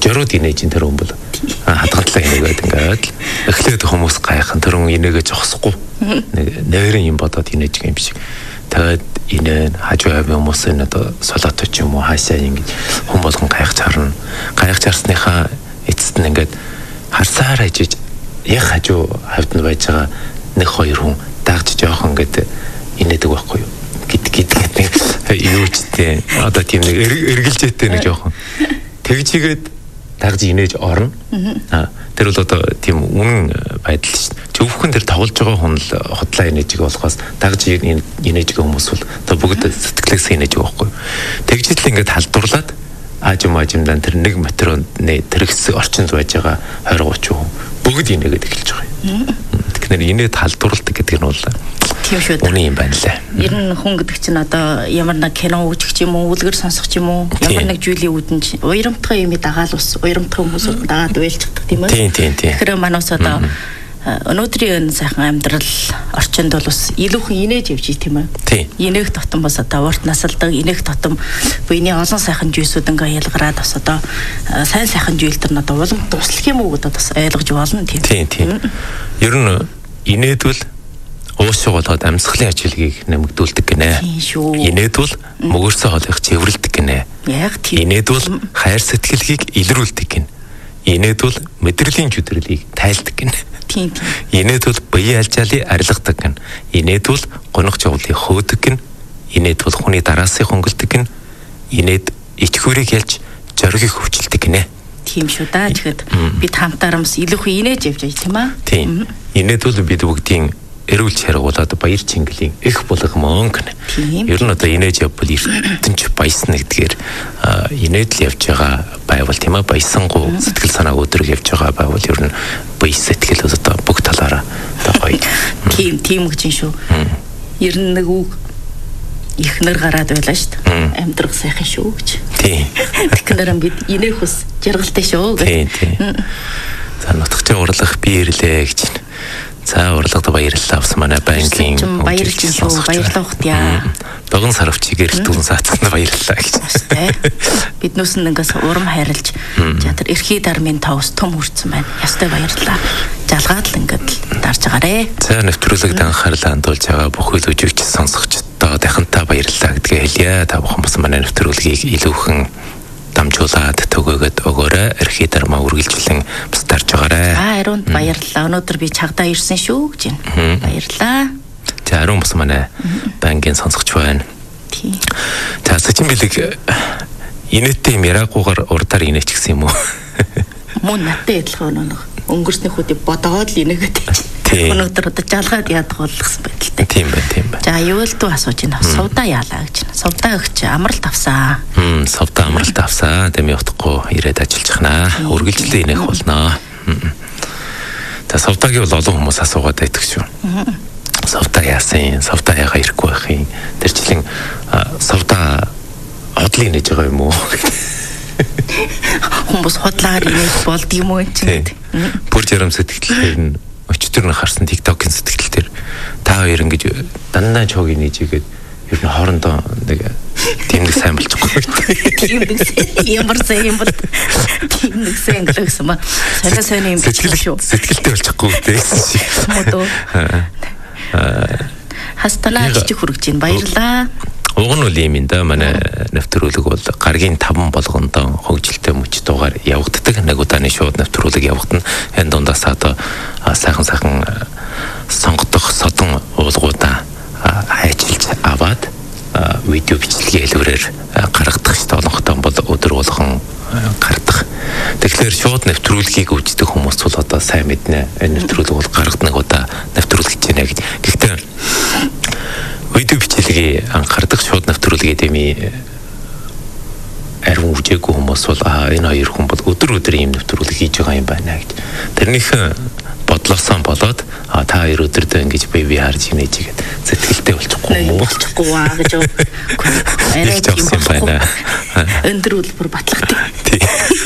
жорууд инээж тэр хүн бол хадгалаа инээгээд ингээд эхлээд хүмүүс гайхан тэр хүн инээгээ зогсохгүй нэрэн юм бодоод инээж юм шиг тэгээд инээ хажуу хүмүүс энэ одоо солиотой ч юм уу хаашаа ингэж хүн болгон гайхаж харсныхаа эцэст нь ингээд харсаар ажиж яг хажуу хавьд нь байж байгаа нэг хоёр хүн дагж жоохон ингээд инээдэг байхгүй юу юу ч тийм одоо тийм нэг эргэлжээтэй нэг жоохон тэгж игээд дагж инээж орно. Тэр бол одоо тийм үнэн байдал шүү дээ. Зөвхөн тэр тоглож байгаа хүн л хотлоо инээж болохоос дагж инээж хүмүүс бол одоо бүгд сэтгэлээс инээж байгаа байхгүй. Тэгж л ингээд халдварлаад аажимдан тэр нэг материалны тэр хэсэг орчинд байж байгаа 20-30 хүн бүгд инээгээд эхэлж байгаа юм. Тэгэхээр инээд халдварладаг гэдэг нь бол тийм шүү дээ. Үний юм байна лээ. Ер нь хүн гэдэг чинь одоо ямар нэг кино үзэх юм уу, үлгэр сонсох юм уу, ямар нэг зүйлийн үүдэн уйрамтгай юм дагаал ус, уйрамтгай хүмүүс дагаад уйлчихдаг тийм үү? Тийм. Тэгэхээр манайс одоо өнөөдрийн сайхан амьдрал орчинд бол бас илүүхэн инээж явж тийм үү? Инээх тотом бас одоо урт насалдаг, инээх тотом буйны олон сайхан жүйсүүд ингээ ялгараад бас одоо сайн сайхан зүйлтэр нь одоо улам туслах юм уу гэдээ бас ойлгож болно тийм. Тийм. Ер нь инээдвэл уушиг болгоод амьсгалын ажилгийг нэмэгдүүлдэг гинэ. Инээдвэл мөгөрсө хоолыг цэвэрлдэг гинэ. Яг тийм. Инээдвэл хайр сэтгэлгийг илрүүлдэг гинэ. Инээдвэл мэдрэлийн жүдрэлийг тайлдаг гинэ. Тийм. Инээдвэл бие алжаалыг арилгадаг гинэ. Инээдвэл гонох жавлыг хөөдөг гинэ. Инээдвэл хүний дараасыг хөнгөлдөг гинэ. Инээд ичхүүрийг ялж зоригийг хөвчилдэг гинэ. Тийм шүү да. Тэгэхэд бид хамтаарамс илүүхэн инээж явж байгаа тийм аа. Тийм. Инээдвэл бид бүгдийн эрүүлж харгуулаад баяр чингэлийн их болгомон гэнэ. Ер нь одоо инээж явбал эрдэнч баясна гэдгээр инээд л явж байгаа байвал тийм ээ баясангу сэтгэл санааг өдрөг явж байгаа байвал ер нь бие сэтгэл одоо бүх талаараа одоо гоё. Тийм гэж шүү. Ер нь нэг үг ихнэр гараад байлаа шүү дээ. Амьдрах сайхан шүү гэж. Тийм. Тэгэхээр бид инээх ус жаргалтай шүү гэж. Тийм. За нутгачаа урлах би ирлээ гэж. За урлагт баярлалаа авсан манай банкийн баярлж шүү баярлах яа. Догон сарвч гэрэлтүүн саацсан баярлалаа гэж. Биднээс нь ингээс урам хайрлж тэр эрхий дармын тоос том хүрсэн байна. Ястай баярлалаа. Жалгаад л ингээд дарж байгаарэ. За нэвтрүүлэгт анхаарлаа хандуулж байгаа бүх үйл үзэгч сонсогчдоо дахинтаа баярлалаа гэдгээ хэлье. Та бүхэн бас манай нэвтрүүлгийг илүүхэн дамжуулаад төгөөгд өгөөрэй. Эрхий дармаа үргэлжлэн бас тарж байгаарай. Аруунд баярлалаа. Өнөөдөр би чагдаа ирсэн шүү гэж байна. Баярлалаа. За аруун бас манай банкын сонсогч байна. Тийм. За сачин бэлэг инээдтэй юм яраагүйгээр урдаар инээч гэсэн юм уу? Мөн наттай адилхан нэг өнгөрсний хөдөө бодоод л инээгээд байна. Өнөөдөр одоо жалгаад яадах болгосон байдалтай. Тийм байна. За юу л дүү асууж байна. Сувдаа яалаа гэж байна. Сувдаа өгч амралт авсан. Сувдаа амралт авсан. Тэми утгагүй ирээд ажиллаж хнаа. Үргэлжлэн инээх болноо. За сувдаагийн бол олон хүмүүс асуугаад байдаг шүү. Сувдаа яасан? Сувдаа яга ирэхгүй байх юм. Тэр жилийн сувдаа хотлыг нээж байгаа юм уу? Хүмүүс хотлаар инээж болд юм уу энэ? Бүр жарам сэтгэлээр нь өчтөр нь харсан TikTok-ын сэтгэл дээр та хоёр ингэж дандаа чог инээжгээд ер нь хоорондоо нэг тийм нэг сайн болчихгүй. Тийм нэг ямар сайн юм бол тийм нэг сайн гэсэн ба. Сайн юм шүү. Сэтгэлтэй болчихгүй гэсэн шиг. Модоо. Хастана гэж хүрэж байна. Баярлаа. Уг нь үл юм да манай нэвтрүүлэг бол гаргийн 5 болгондоо хөгжилтэй мөч дугаар явагддаг. Нэг удааны шууд нэвтрүүлэг явагдана. Энэ дундаас одоо сайхан сонгодох содон уулгуудаа хайчилж аваад видео бичлэгийн хэлбэрээр гаргадах шүү дээ. Олонхтой бол өдөр болгон гардаг. Тэгэхээр шууд нэвтрүүлгийг үздэг хүмүүс бол одоо сайн мэднэ. Энэ нэвтрүүлэг бол гаргад нэг удаа нэвтрүүлэх гэж байна гэж. Гэхдээ видео бичлэгийг анхаардаг шууд нэвтрүүлгээ дэмий ариун үжээгүй хүмүүс бол энэ хоёр хүн бол өдөр ийм нэвтрүүлэг хийж байгаа юм байна гэж. Тэрнийхэн бодлосоо болоод та хоёр өдөрдөө ингэж бие харж инээж игээд сэтгэлтэй болчихгүй юм уу? Болчихгүй аа гэж арай тийм байна. Өндөр үлбэр батлагдаг. Тий.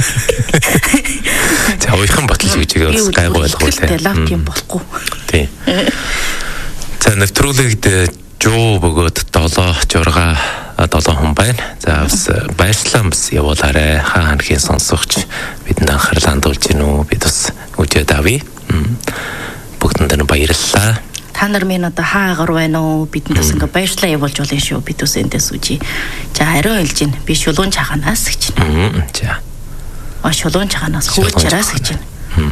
За ойрхон батлж гэж бас гайгүй ойлгуулаа. Лав тийм болохгүй. Тий. За нэвтрүүлэгт жоо бөгөөд 7 6 7 хүн байна. За бас баярлалаа бас явуулаарай. Хаанхийн сонсогч бидэнд анхаарал хандуулж гин үү? Бид бас үжээд авъя. Бүгдэнд нь баярлалаа. Та нар минь одоо хаагаар байна уу? Бидэнд бас ингээ баярлалаа явуулж болно шүү. Бид бас эндээс үжи. За хариу хэлж гин. Би шулуун чаганаас гэж гин. За. Шулуун чаганаас хөөчрээс гэж гин.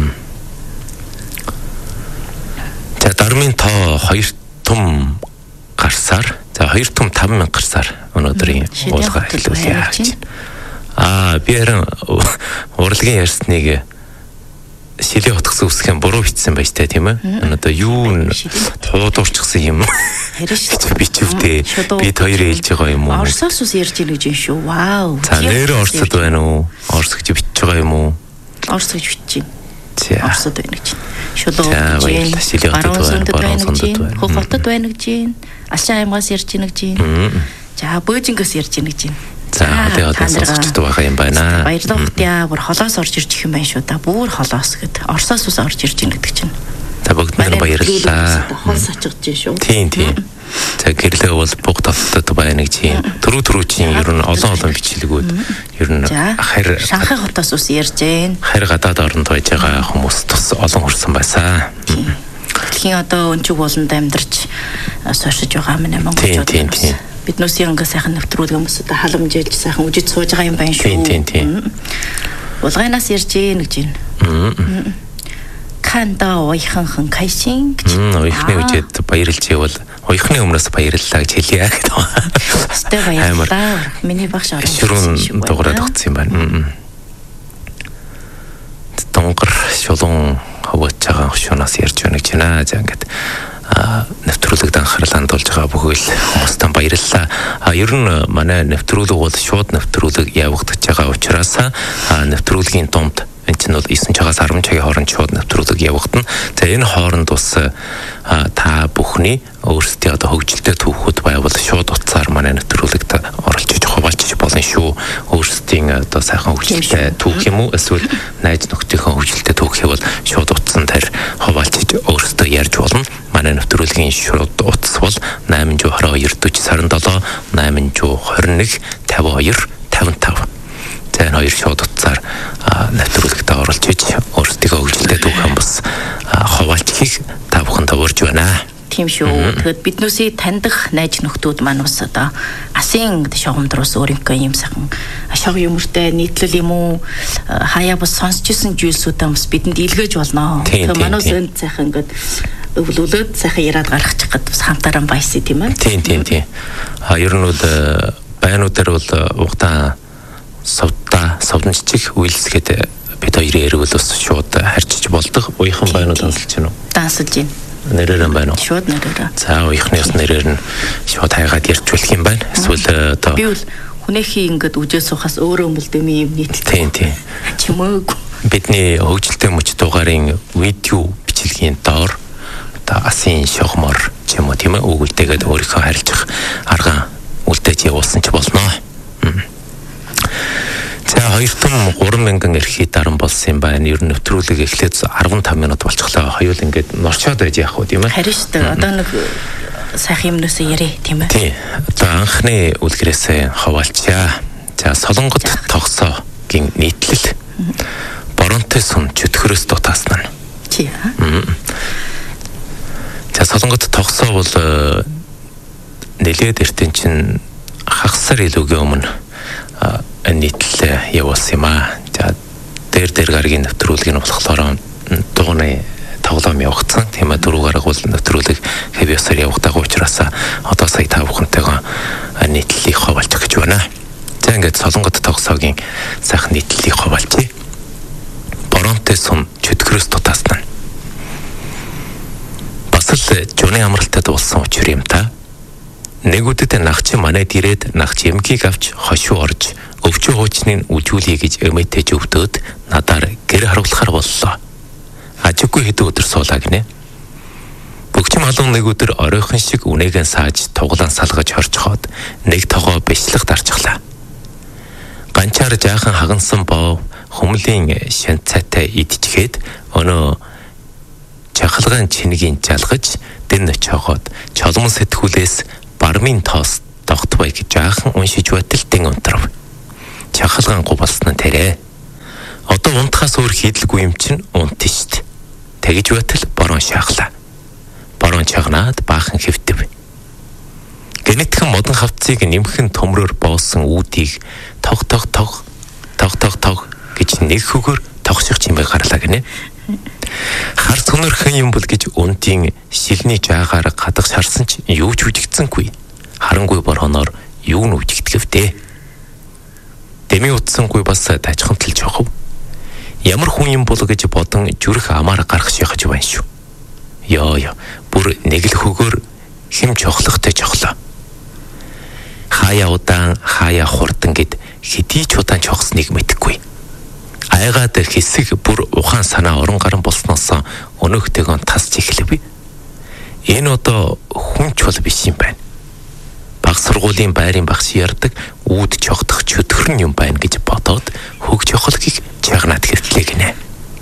За дармын тоо 2 том гарсаар за 2 том 5,000 гарсаар өнөөдрийн уулга хэлүүлье. Би харин урлагийн ярьсныг шилээ утгасан үсгэн буруу бичсэн байж таа тийм ээ. Одоо юу хуудуурчсан юм. Бичвдээ бид хоёр ээлж байгаа юм уу? Орсоос ус ярьж ийн гэж юм шүү. Вау. За нэр орсод байна уу? Орс гэж бичиж байгаа юм уу? Орс гэж бичиж байна. Орсод байна гэж. Шулуу гэж байна. Хохолтод байна гэж байна. Ашаа аймгаас ярьж ийн гэж байна. За бөөжингөөс ярьж ийн гэж байна. За одоо сонсогчд байгаа юм байна. Баярлалаа. Бүр холоос орж ирж их юм байна шүү да. Бүр холоос гэд. Орсоос ус орж ирж ийн гэдэг чинь. За бүгдэнд баярлалаа. Холс очиж шүү. Тийм. За гэрлээ бол буг толтод байна гэж юм. Төрөө чинь ер нь олон бичлэгүүд ер нь харь Шанхай хотоос ус ярьж байна. Харь гадаад оронд байж байгаа хүмүүс тус олон хүрсэн байсан. Дэлхийн одоо өнчиг болонд амьдарч сууршиж байгаа юм монголчууд. Тийм. Биднээс ингээ сайхан нэвтрүүлэг хүмүүс одоо халамжилж сайхан үжиж сууж байгаа юм байна шүү. Тийм. Улгайнаас ярьж ийн гэж байна. Канда ойханхан кайшин гэж. Ойхны үжид баярлж ивэл ойхны өмнөөс баярлалаа гэж хэлье гэдэг. Өстэй баярлалаа. Миний багш орон шүрүүн дуурайд өгсөн юм байна. Донгор шулуун хаваач байгаа шунаас ярьж байна гэж байна. За ингээд нэвтрүүлэгт анхаарал хандуулж байгаа бүхэл хүмүүстээ баярлалаа. Ер нь манай нэвтрүүлэг бол шууд нэвтрүүлэг явагдаж байгаа учраас нэвтрүүлгийн дунд энэ чинь бол 9 цагаас 10 цагийн хооронд шууд нэвтрүүлэг явагдана. За энэ хооронд бас та бүхний өөрсдийн одоо хөгжилтэй түүхүүд байвал шууд утсаар манай нэвтрүүлэгт оролцож хуваалцаж болно шүү. Өөрсдийн одоо сайхан хөгжилтэй түүх юм уу эсвэл найз нөхдийнхөө хөгжилтэй түүхийг бол шууд утсан дээр хуваалцаж өөрсдөө ярьж болно. Манай нэвтрүүлгийн шууд утас бол 822 47 821 52 55. За энэ хоёр шууд утсаар нэвтрүүлэгт оролцож өөрсдөө хөгжилтэй түүхэн бас хуваалцахыг та бүхэнд урьж байна. Тийм шүү. Тэгэд биднүүсийг таних найз нөхдүүд маань бас одоо асын шогомдрос өөрийнхөө юм сайхан шог юмртай нийтлэл юм уу хаяа бас сонсч исэн зүйлсүүдээ бас бидэнд илгээж болно. Тэгэхээр манайс энэ сайхан ингээд өвлөлөөд сайхан яриад гаргачих гэдэг бас хамтараа баясаа тийм ээ. Тийм. Ер нь бол байнуудаар бол угтаа совдонччих үйлсгээд бид хоёрын яриг бол бас шууд харьцаж болдог. Уяхан байнууд дансалж байна уу? Дансалж байна. Нэрээр нь байна уу? Шууд нэрээр. За уяхны бас нэрээр нь шууд хайгаад ярьж болох юм байна. Эсвэл одоо би бол хүнийхээ ингээд үжээ суухаас өөрөө өмөлдөм юм нийтэлтэй. Тийм. Чимээгүй. Бидний хөгжилтэй мөч дугаарын видео бичлэгийн доор одоо асын шогмор ч юм уу тийм ээ өгүүлдэггээд өөрийнхөө харилцах арга үлдээж явуулсан ч болно. За 2,300,000 эрхий даран болсон юм байна. Ер нь нэвтрүүлэг эхлээд 15 минут болчихлоо. Хоёул ингээд норчоод байж яах вэ тийм ээ? Харин шүү дээ. Одоо нэг сайхан юмнаас яриа тийм ээ. Тийм. Одоо анхны үлгэрээс хаваалчаа. За Солонгот тогсоогийн нийтлэл. Боронтой сум чөтгөрөөс дутаасан нь. Чи За Солонгот тогсоо бол нэлээд эртэн чинь хагасар илүүгийн өмнө нийтлэл явуулсан юм аа. За дээр гаргийн нэвтрүүлэг нь болохоор дууны тоглоом явагдсан. Тийм ээ 4 гараг бол нэвтрүүлэг хэвээсээр явагдаагүй учраас одоо сая та бүхэнтэйгээ нийтлэлийг хуваалцах гэж байна. За ингээд Солонгот тогсоогийн сайхан нийтлэлийг хуваалцъя. Боронтой сум чөтгөрөөс дутаасан нь. Бас л жууны амралтад болсон учир юм та. Нэгүдэд нагч манайд ирээд нагч эмгийг авч хошуу орж өвчөө хуучныг үжүүлье гэж эмээтэй өвдөөд надаар гэр харуулахар боллоо. Ажиггүй хэд өдөр суулаа гинэ. Бөгчм халуун нэг өдөр оройхон шиг үнээгэн сааж туглан салгаж хорчхоод нэг тогоо бичлэг дарчихлаа. Ганчаар жаахан хагансан боо хүмлийн шин цайтай идчихээд өнөө чахалгаан чингийн жалгаж дэн очоогоод чолмон сэтгүүлээс бармын тоос тогт бай гэж жаахан уншиж байтал дэн унтрав. Чахалгаангүй болсон нь тэрэ. Одоо унтахаас өөр хийдэлгүй юм чинь унт штт. Тэгж байтал борон шахлаа. Борон чагнаад баахан хэвтэв. Гэнэтхэн модон хавцыг нэмхэн төмрөөр боосон үүдийг тог гэж нэг хөгөр тогших чимээ гарлаа гинэ. Хар цонорхон юм бол гэж унтын шилний жаагаар гадаг шарсан ч юу ч үжигдсэнгүй. Харангүй борхоноор юу нь үжигдэхвдээ. Дэми утсангүй бас тажхамталж явах. Ямар хүн юм бол гэж бодон зүрх амаар гарах шихаж байна шүү. Ёо бүр нэг л хөгөр хэм чохлохтой чохлоо. Хаяа удаан хаяа хурдан гэд хэдий ч удаан чохсныг мэдэхгүй. Айгаад хэсэг бүр ухаан санаа орон гарan болсноос өнөөхтэйгөө тасч эхлэв. Энэ одоо хүнч бол биш юм байна. Баг сургуулийн байрын багш ярддаг үүд чогдох чөтгөрн юм байна гэж бодоод хөг чохлохыг чагнаад хэвтлээ гинэ.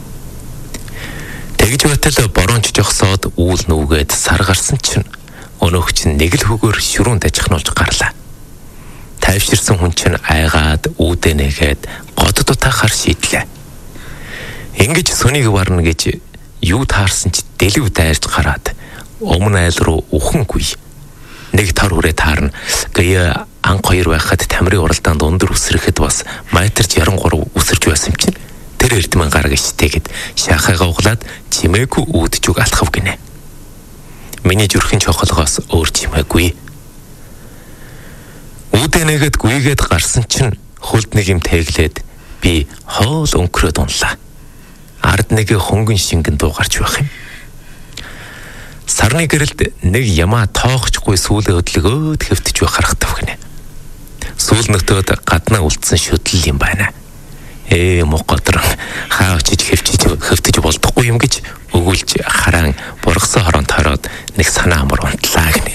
Тэгж байтал боронч жогсоод үүл нүгээд сар гарсан чинь өнөөх чинь нэг л хөгөр шүрүүн дажихнуулж гарлаа. Тайвширсан хүн чинь айгаад үүдэ нэгээд год дутаахаар шийдлээ. Ингэж сүнийг варна гэж юу таарсан ч дэлгэв дайрж гараад өмнө айл руу ухангүй. Нэг тар хүрээ таарна. Гээ анх хоёр байхад тамирын уралдаанд өндөр үсрэхэд бас метр 63 үсэрч байсан юм чинь тэр эрдмэн гараг иштэйгэд шахаага углаад чимээгүй үүдж үг алхав гинэ. Миний зүрхэн чохолгоос өөр чимээгүй. Үүдэнэгэд гүйгээд гарсан чинь хөлд нэг юм тэглээд би хоол өнгөрөөд унлаа. Ард нэг хөнгөн шингэн дуугарч байх юм. Сарны гэрэлд нэг ямаа тоохчгүй сүүлээ хөдлөгөөд хэвтэж байх харагдав гинэ. Сүүл нөтөөд гаднаа үлдсэн шүтлэл юм байна. Мокодрон хаа очиж хэвтэж болдохгүй юм гэж өгүүлж хараан бургасан хорон тороод нэг санаа амар унтлаа гинэ.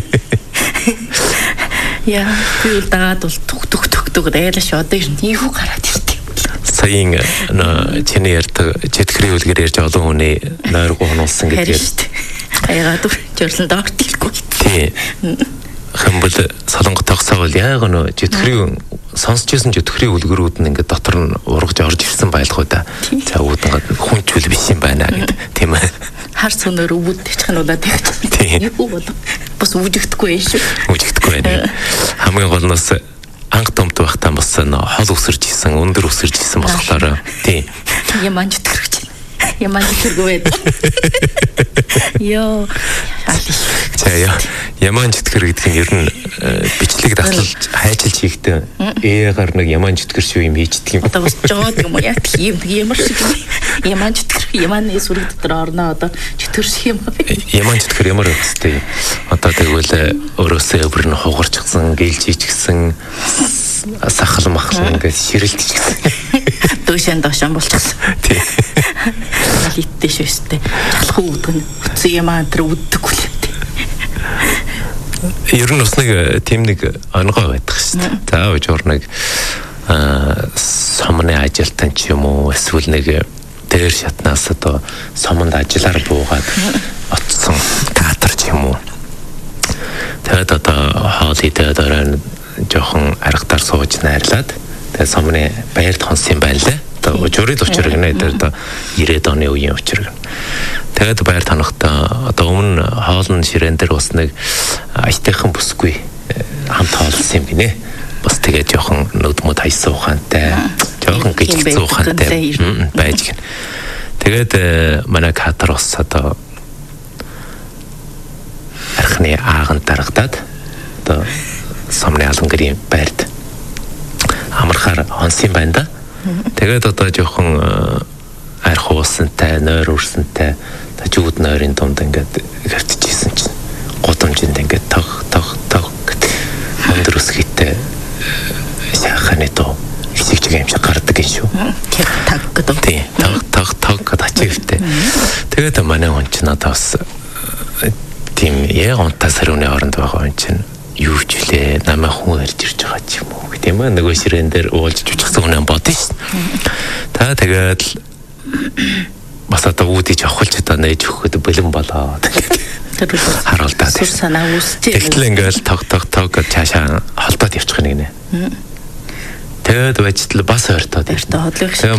Яа, би дагаад бол түг дайлаш одоо юу гараад ирдэг юм бол. Саяын чиний ярьдаг чэтгэрийн үлгэр ярьж олон хүний нойргоо хонуулсан гэдэг. Аягаад жирлэнд ортилгүй. Тий. Хэмбэл солонгот тогсоол яг нөө чэтгэрийн сонсч байсан чэтгэрийн үлгэрүүд нь ингээд дотор нь ургаж орж ирсэн байлгүй да. За үүдэн хүнчүүл биш юм байна гэдэг тийм ээ. Хар цоноор үүд чахнуудаа тэгж. Юу болов? Бас үжигдэхгүй юм шүү. Үжигдэхгүй байна. Хамгийн гол нь бас анх томт байхдаа бас хол өсөрж исэн, өндөр өсөрж исэн болохоор тий. Яман чөтгөрч. Яман чөтгөргүй байд. Йоо. Яман чөтгөр гэдэг нь ер нь бичлэг таслалж хайчилж хийхдээ ээгаар нэг яман чөтгөр шүү юм хийждэг юм. Одоо бас жоод юм яг тийм ямар шиг яман чөтгөр яманы сүрэг дотор орноо одоо чөтгөр шиг юм бэ? Яман чөтгөр ямар байх вэ? Одоо тэгвэл өрөөсөө өвөр нь хугарчихсан, гэлж хийчихсэн, сахал махал ингээд ширэлтчихсэн. Дөөшэн доошон болчихсон. Тий. Литтэй шүүстэй. Жалах үүдгэн утсан ямаа тэр үддэггүй л юм. Ер нь бас нэг тийм нэг онгой байдаг шүү дээ. За уур нэг сомны ажилтан ч юм уу эсвэл нэг дээр шатнаас одоо сомонд ажиллаар буугаад оцсон катер ч юм уу. Тэгээд одоо хоол идээд оройн жоохон аргатаар сууж найрлаад тэгээд сомны баярд хонсон юм байна лээ. Одоо учрыг гэнэ дээр одоо 90-ад оны үеийн учрыг. Тэгээд баяр танахтаа одоо өмнө хоолн ширээн дээр бас нэг аятайхан бүсгүй хамт хоолсон юм гинэ. Бас тэгээд жоохон нүдмөд хайсан ухаантай, жоохон гिचгцэн ухаантай байж гин. Тэгээд манай катер бас одоо архны ааганд дарагдаад одоо сомны алангэрийн байрд амархаар хонсон байна да. Тэгээд одоо жоохон арх уусантай, нойр өрсөнтэй тажууд нойрын дунд ингээд хавтчихсэн чинь гудамжинд ингээд тог гэдэг өндөр өсгийтэй шаханы доо хичиг юм шиг гардаг юм шүү. Таг гэдэг. Тий, тог гэдэг ачигтэй. Тэгээд манай хүн чинь одоо бас тийм яг онтаа сарууны оронд байгаа хүн чинь юу ч үлээ намайг хүн ирж ирж байгаа ч юм уу гэдэг юм аа. Нөгөө ширээн дээр уулж чучихсан хүн бодсон шин. Та тэгээд бас одоо үүдэж авахулч одоо нээж өгөхөд бэлэн болоод харуулдаад. Сүр санаа үүсчээ. Тэгтэл ингээл тог гэж цаашаа холдоод явчих нэг нэ. Тэгээд байж бас ойртоод.